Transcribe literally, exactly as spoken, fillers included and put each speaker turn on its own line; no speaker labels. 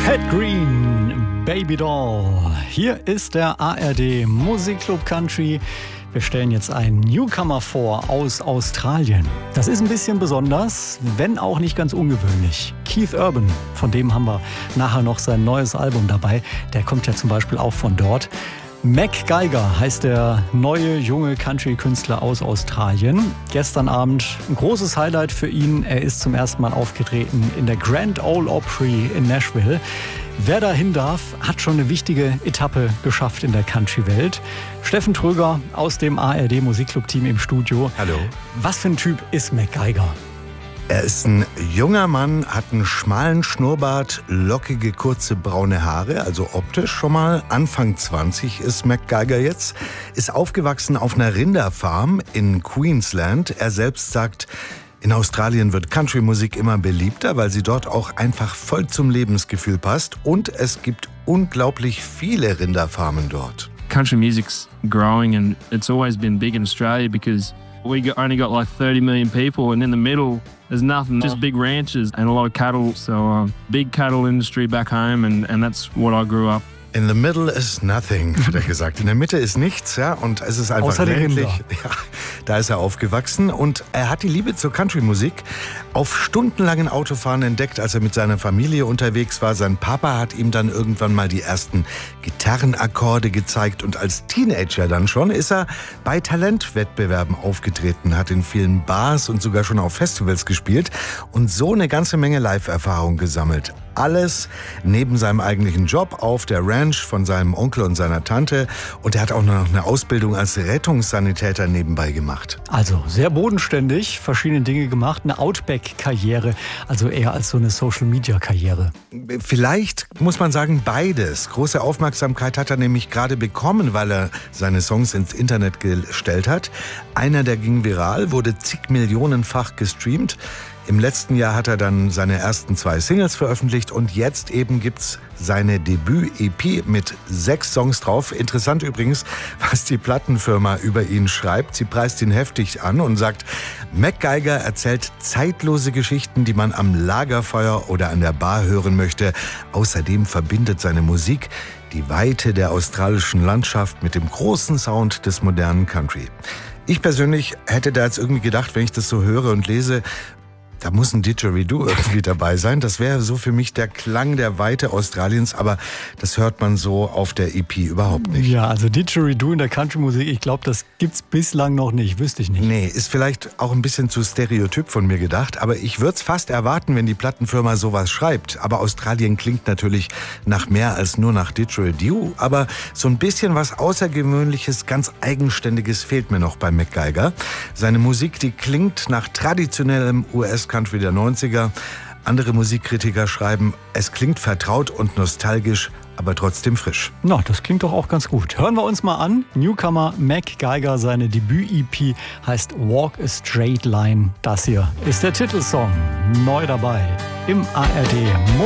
Pat Green, Baby Doll. Hier ist der A R D Musikclub Country. Wir stellen jetzt einen Newcomer vor aus Australien. Das ist ein bisschen besonders, wenn auch nicht ganz ungewöhnlich. Keith Urban, von dem haben wir nachher noch sein neues Album dabei. Der kommt ja zum Beispiel auch von dort. Mac Geiger heißt der neue, junge Country-Künstler aus Australien. Gestern Abend ein großes Highlight für ihn. Er ist zum ersten Mal aufgetreten in der Grand Ole Opry in Nashville. Wer dahin darf, hat schon eine wichtige Etappe geschafft in der Country-Welt. Steffen Tröger aus dem A R D Musikclub-Team im Studio.
Hallo.
Was für ein Typ ist Mac Geiger?
Er ist ein junger Mann, hat einen schmalen Schnurrbart, lockige, kurze braune Haare, also optisch schon mal. Anfang zwanzig ist Mac Geiger jetzt, ist aufgewachsen auf einer Rinderfarm in Queensland. Er selbst sagt, in Australien wird Country-Musik immer beliebter, weil sie dort auch einfach voll zum Lebensgefühl passt. Und es gibt unglaublich viele Rinderfarmen dort.
Country music's growing and it's always been big in Australia because we got, only got like thirty million people, and in the middle there's nothing, just big ranches and a lot of cattle. So um, big cattle industry back home, and, and that's what I grew up.
In the middle is nothing, hat er gesagt. In der Mitte ist nichts, ja, und es ist einfach
Außer die
ländlich.
Rinder.
Ja, da ist er aufgewachsen und er hat die Liebe zur Country-Musik auf stundenlangen Autofahren entdeckt, als er mit seiner Familie unterwegs war. Sein Papa hat ihm dann irgendwann mal die ersten Gitarrenakkorde gezeigt und als Teenager dann schon ist er bei Talentwettbewerben aufgetreten, hat in vielen Bars und sogar schon auf Festivals gespielt und so eine ganze Menge Live-Erfahrung gesammelt. Alles neben seinem eigentlichen Job auf der Ranch von seinem Onkel und seiner Tante. Und er hat auch noch eine Ausbildung als Rettungssanitäter nebenbei gemacht.
Also sehr bodenständig, verschiedene Dinge gemacht. Eine Outback-Karriere, also eher als so eine Social-Media-Karriere.
Vielleicht muss man sagen beides. Große Aufmerksamkeit hat er nämlich gerade bekommen, weil er seine Songs ins Internet gestellt hat. Einer, der ging viral, wurde zig Millionenfach gestreamt. Im letzten Jahr hat er dann seine ersten zwei Singles veröffentlicht und jetzt eben gibt's seine Debüt-E P mit sechs Songs drauf. Interessant übrigens, was die Plattenfirma über ihn schreibt. Sie preist ihn heftig an und sagt, Mac Geiger erzählt zeitlose Geschichten, die man am Lagerfeuer oder an der Bar hören möchte. Außerdem verbindet seine Musik die Weite der australischen Landschaft mit dem großen Sound des modernen Country. Ich persönlich hätte da jetzt irgendwie gedacht, wenn ich das so höre und lese, da muss ein Didgeridoo irgendwie dabei sein. Das wäre so für mich der Klang der Weite Australiens, aber das hört man so auf der E P überhaupt nicht.
Ja, also Didgeridoo in der Country-Musik, ich glaube, das gibt's bislang noch nicht, wüsste ich nicht.
Nee, ist vielleicht auch ein bisschen zu stereotyp von mir gedacht, aber ich würde es fast erwarten, wenn die Plattenfirma sowas schreibt. Aber Australien klingt natürlich nach mehr als nur nach Didgeridoo, aber so ein bisschen was Außergewöhnliches, ganz Eigenständiges fehlt mir noch bei Mac Geiger. Seine Musik, die klingt nach traditionellem U S Country der neunziger. Andere Musikkritiker schreiben, es klingt vertraut und nostalgisch, aber trotzdem frisch.
Na, das klingt doch auch ganz gut. Hören wir uns mal an. Newcomer Mac Geiger, seine Debüt-E P heißt Walk a Straight Line. Das hier ist der Titelsong. Neu dabei im A R D